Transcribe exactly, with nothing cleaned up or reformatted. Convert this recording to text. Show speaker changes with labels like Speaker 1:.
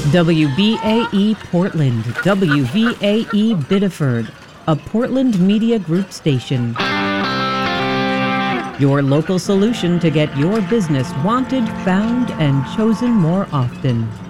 Speaker 1: W B A E Portland, W V A E Biddeford, a Portland Media Group station. Your local solution to get your business wanted, found, and chosen more often.